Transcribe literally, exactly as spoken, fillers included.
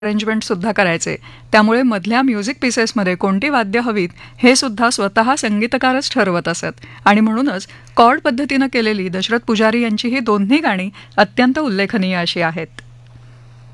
Arrangement सुद्धा करायचे. त्यामुळे मधल्या म्युझिक पीसेसमध्ये कोणती वाद्य हवीत हे सुद्धा स्वतः संगीतकारच ठरवत असत. आणि म्हणूनच कॉर्ड पद्धतीनं केलेली दशरथ पुजारी यांची ही दोन्ही गाणी अत्यंत उल्लेखनीय अशी आहेत.